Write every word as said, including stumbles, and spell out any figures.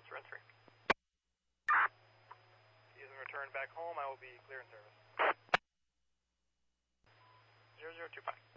West, run three. Season return back home, I will be clear in service. zero zero two five.